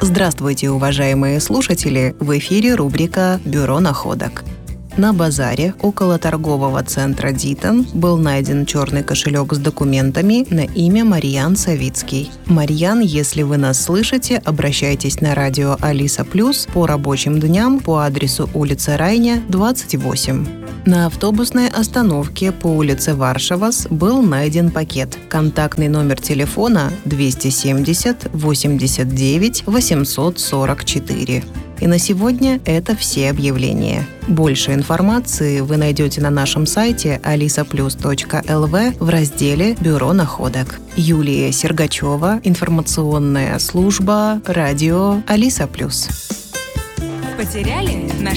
Здравствуйте, уважаемые слушатели! В эфире рубрика «Бюро находок». На базаре около торгового центра «Дитон» был найден черный кошелек с документами на имя Марьян Савицкий. Марьян, если вы нас слышите, обращайтесь на радио Алиса Плюс по рабочим дням по адресу улица Райня, 28. На автобусной остановке по улице Варшавас был найден пакет. Контактный номер телефона 270 89 844. И на сегодня это все объявления. Больше информации вы найдете на нашем сайте alisaplus.lv в разделе «Бюро находок». Юлия Сергачева, информационная служба, радио Алиса Плюс. Потеряли?